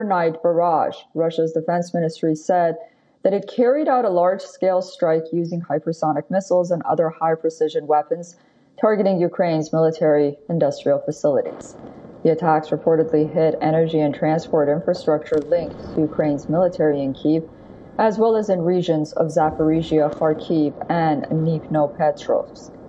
overnight barrage. Russia's defense ministry said that it carried out a large-scale strike using hypersonic missiles and other high-precision weapons targeting Ukraine's military-industrial facilities. The attacks reportedly hit energy and transport infrastructure linked to Ukraine's military in Kyiv, as well as in regions of Zaporizhia, Kharkiv, and Dnipropetrovsk.